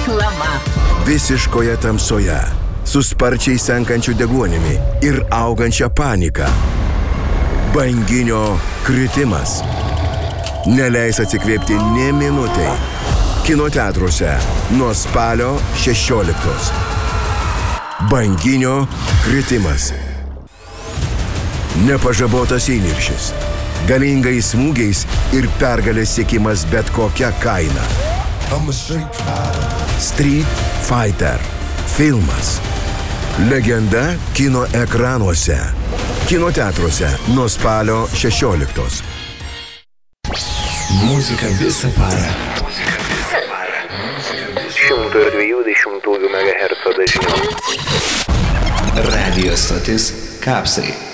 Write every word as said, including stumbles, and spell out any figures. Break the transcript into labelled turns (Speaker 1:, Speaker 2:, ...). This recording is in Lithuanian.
Speaker 1: Reklama.
Speaker 2: Visiškoje tamsoje, su sparčiai senkančiu deguonimi ir augančia panika. Banginio kritimas. Neleis atsikvėpti nė minutei. Kino teatruose nuo spalio šešioliktos. Banginio kritimas. Nepažabotas įniršis. Galingais smūgiais ir pergalės siekimas bet kokia kaina. Street Fighter. Filmas. Legenda kino ekranuose. Kino teatruose nuo spalio šešioliktos.
Speaker 3: Muzika visą parą.
Speaker 4: šimto dviejų dešimtųjų megaherco dažniu.
Speaker 3: Radio stotis Kapsai.